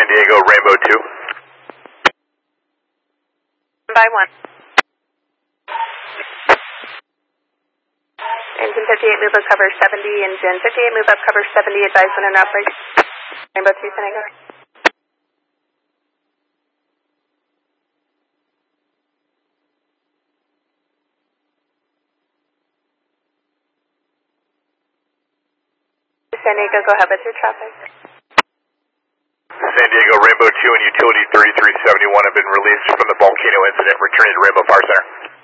Diego, Rainbow 2. By 1. Engine 58, move up cover 70, engine 58, move up cover 70, advise when in operation. Rainbow 2, San Diego. San Diego, go ahead with your traffic. San Diego, Rainbow 2 and Utility 3371 have been released from the volcano incident, returning to Rainbow Fire Center.